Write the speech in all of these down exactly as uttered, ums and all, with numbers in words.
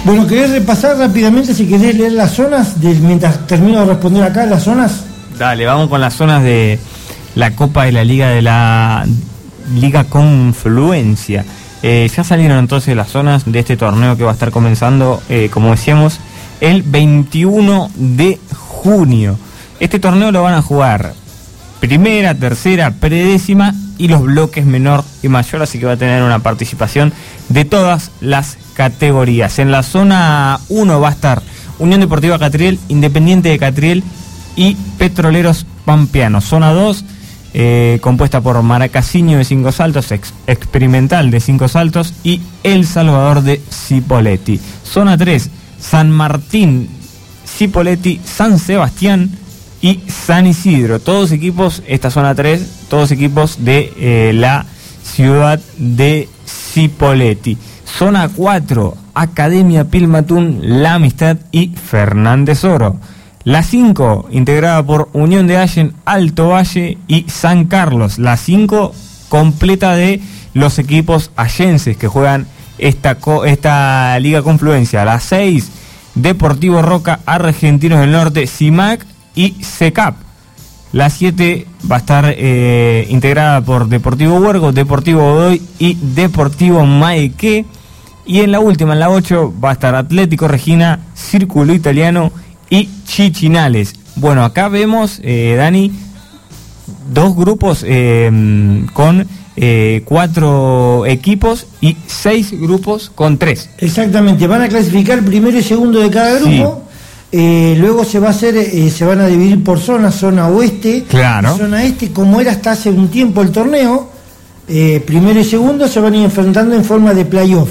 Bueno, ¿querés repasar rápidamente, si querés leer las zonas, de, mientras termino de responder acá, las zonas? Dale, vamos con las zonas de la Copa de la Liga de la Liga Confluencia. Eh, ya salieron entonces las zonas de este torneo que va a estar comenzando, eh, como decíamos, el veintiuno de junio. Este torneo lo van a jugar primera, tercera, predécima y los bloques menor y mayor, así que va a tener una participación de todas las categorías. En la zona uno va a estar Unión Deportiva Catriel, Independiente de Catriel y Petroleros Pampeanos. Zona dos, eh, compuesta por Maracasiño de Cinco Saltos, ex Experimental de Cinco Saltos y El Salvador de Cipolletti. Zona tres, San Martín, Cipolletti, San Sebastián y San Isidro. Todos equipos, esta zona tres, todos equipos de eh, la ciudad de Cipolletti. Zona cuatro, Academia Pilmatún, La Amistad y Fernández Oro. La cinco, integrada por Unión de Allen, Alto Valle y San Carlos. La cinco, completa de los equipos allenses que juegan esta, esta Liga Confluencia. La seis, Deportivo Roca, Argentinos del Norte, CIMAC y SECAP. La siete va a estar eh, integrada por Deportivo Huergo, Deportivo Godoy y Deportivo Maequé. Y en la última, en la ocho, va a estar Atlético Regina, Círculo Italiano y Chichinales. Bueno, acá vemos, eh, Dani, dos grupos eh, con eh, cuatro equipos y seis grupos con tres. Exactamente, van a clasificar primero y segundo de cada grupo. Sí. Eh, luego se va a hacer, eh, se van a dividir por zonas, zona oeste, claro, zona este, como era hasta hace un tiempo el torneo. Eh, primero y segundo se van a ir enfrentando en forma de playoff.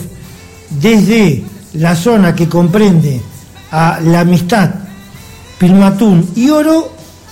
Desde la zona que comprende a La Amistad, Pilmatún y Oro,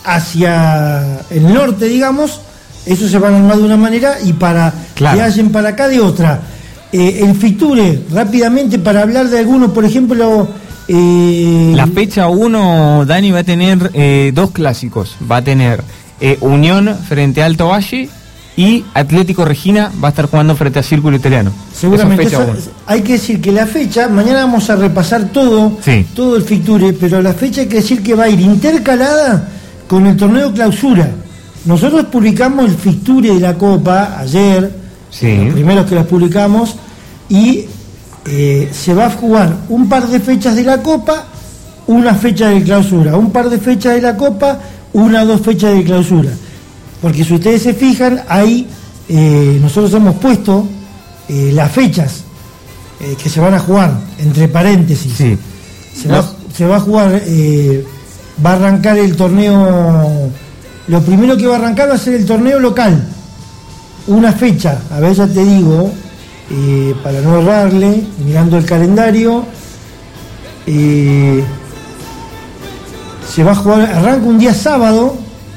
hacia el norte, digamos, eso se van a armar de una manera y para claro. que hayan para acá de otra. Eh, el Fiture, rápidamente, para hablar de algunos, por ejemplo... Eh... La fecha uno, Dani, va a tener eh, dos clásicos. Va a tener eh, Unión frente a Alto Valle y Atlético Regina va a estar jugando frente a Círculo Italiano. Seguramente. Esa, hay que decir que la fecha, mañana vamos a repasar todo, sí. todo el Fiture, pero la fecha hay que decir que va a ir intercalada con el torneo clausura. Nosotros publicamos el Fiture de la Copa ayer, sí. los primeros que las publicamos, y eh, se va a jugar un par de fechas de la Copa, una fecha de clausura, un par de fechas de la Copa, una o dos fechas de clausura. Porque si ustedes se fijan, ahí eh, nosotros hemos puesto eh, las fechas eh, que se van a jugar, entre paréntesis. Sí. Se, va, se va a jugar, eh, va a arrancar el torneo, lo primero que va a arrancar va a ser el torneo local. Una fecha, a ver, ya te digo, eh, para no errarle, mirando el calendario, eh, se va a jugar, arranca un día sábado.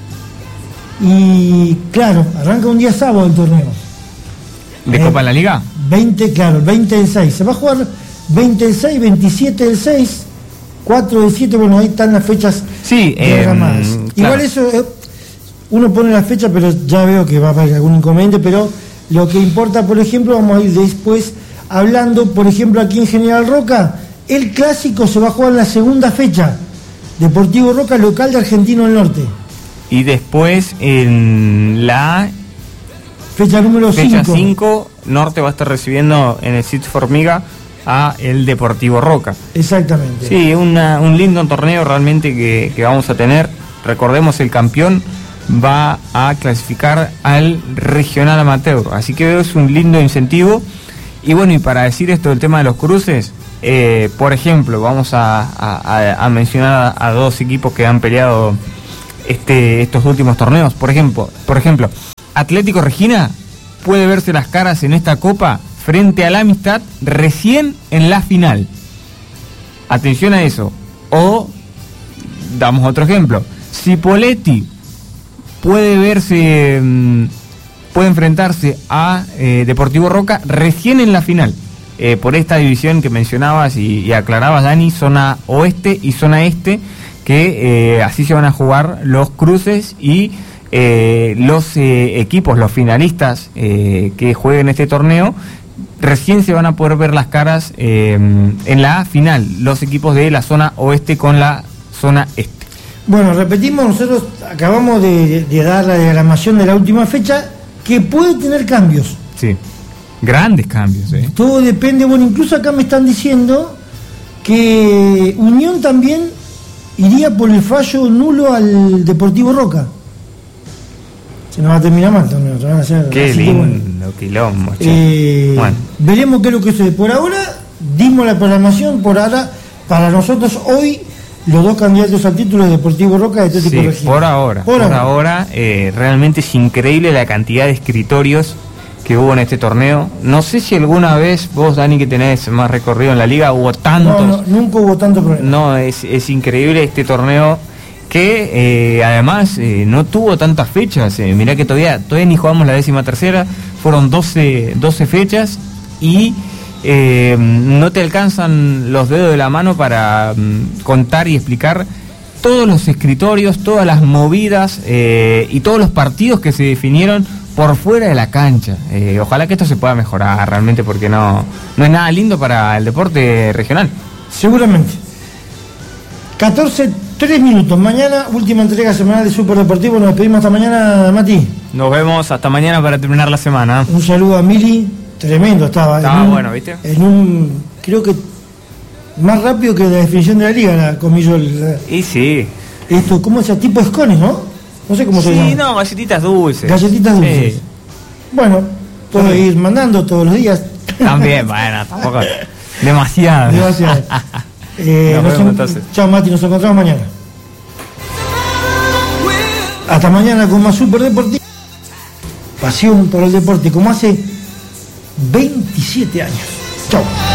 Y claro, arranca un día sábado el torneo. ¿De eh, Copa de la Liga? veinte, claro, veinte del seis. Se va a jugar veinte del seis, veintisiete del seis, cuatro del siete, bueno, ahí están las fechas sí, programadas. Eh, Igual eso, eh, uno pone la fecha, pero ya veo que va a haber algún inconveniente, pero lo que importa, por ejemplo, vamos a ir después hablando, por ejemplo, aquí en General Roca, el clásico se va a jugar en la segunda fecha. Deportivo Roca, local de Argentino del Norte. Y después en la fecha número cinco, Norte va a estar recibiendo en el sitio Formiga a el Deportivo Roca. Exactamente. Sí, una, un lindo torneo realmente que, que vamos a tener. Recordemos, el campeón va a clasificar al regional amateur, así que es un lindo incentivo. Y bueno, y para decir esto del tema de los cruces, eh, por ejemplo, vamos a, a, a mencionar a, a dos equipos que han peleado Este, estos últimos torneos. Por ejemplo, por ejemplo, Atlético Regina puede verse las caras en esta copa frente a La Amistad recién en la final. Atención a eso. O, damos otro ejemplo, Cipolletti puede verse, puede enfrentarse a eh, Deportivo Roca recién en la final. Eh, por esta división que mencionabas y, y aclarabas, Dani, zona oeste y zona este, que eh, así se van a jugar los cruces y eh, los eh, equipos, los finalistas eh, que jueguen este torneo, recién se van a poder ver las caras eh, en la final, los equipos de la zona oeste con la zona este. Bueno, repetimos, nosotros acabamos de, de dar la diagramación de la última fecha, que puede tener cambios. Sí, grandes cambios. ¿eh? Todo depende, bueno, incluso acá me están diciendo que Unión también iría por el fallo nulo al Deportivo Roca. Se nos va a terminar mal también. Se van a hacer, qué así lindo, bueno. quilombo. Eh, bueno. Veremos qué es lo que sucede. Por ahora, dimos la programación, por ahora, para nosotros hoy, los dos candidatos al título de Deportivo Roca de Atlético Sí, Regina. por ahora, por, por ahora, ahora eh, realmente es increíble la cantidad de escritorios que hubo en este torneo. No sé si alguna vez vos, Dani, que tenés más recorrido en la liga, hubo tantos. No, no, nunca hubo tanto problema. No, es, es increíble este torneo que eh, además eh, no tuvo tantas fechas. Eh, mirá que todavía, todavía ni jugamos la décima tercera, fueron doce, doce fechas y eh, no te alcanzan los dedos de la mano para mm, contar y explicar todos los escritorios, todas las movidas eh, y todos los partidos que se definieron por fuera de la cancha. Eh, ojalá que esto se pueda mejorar realmente, porque no, no es nada lindo para el deporte regional. Seguramente. catorce, tres minutos. Mañana, última entrega semanal de Super Deportivo. Nos despedimos hasta mañana, Mati. Nos vemos hasta mañana para terminar la semana. Un saludo a Mili. Tremendo estaba. Estaba un, bueno, ¿viste? En un, creo que más rápido que la definición de la liga, la comillo. La, y sí. Esto, ¿cómo es? Tipo escones, ¿no? No sé cómo sí, se llama. Sí, no, galletitas dulces. Galletitas dulces. Sí. Bueno, puedo sí. ir mandando todos los días. También, bueno, tampoco. Demasiado. Demasiado. eh, nos vemos, entonces. Chao, Mati, nos encontramos mañana. Hasta mañana con más Super Deportivo. Pasión por el deporte, como hace veintisiete años. Chao.